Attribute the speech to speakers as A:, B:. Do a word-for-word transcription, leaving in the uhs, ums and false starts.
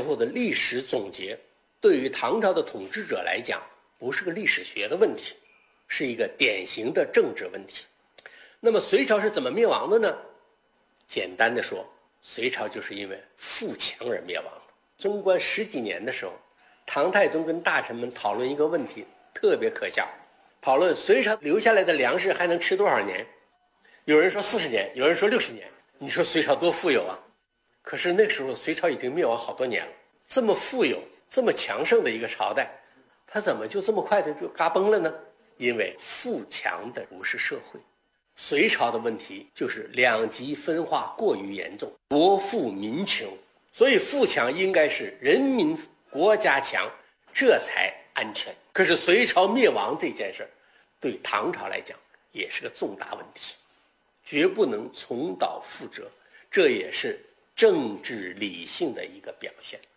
A: 后的历史总结，对于唐朝的统治者来讲，不是个历史学的问题，是一个典型的政治问题。那么隋朝是怎么灭亡的呢？简单的说，隋朝就是因为富强而灭亡的。贞观十几年的时候，唐太宗跟大臣们讨论一个问题，特别可笑，讨论隋朝留下来的粮食还能吃多少年。有人说四十年，有人说六十年。你说隋朝多富有啊？可是那个时候隋朝已经灭亡好多年了，这么富有这么强盛的一个朝代，它怎么就这么快的就嘎崩了呢？因为富强的不是社会。隋朝的问题就是两极分化过于严重，国富民穷，所以富强应该是人民国家强，这才安全。可是隋朝灭亡这件事对唐朝来讲也是个重大问题，绝不能重蹈覆辙，这也是政治理性的一个表现。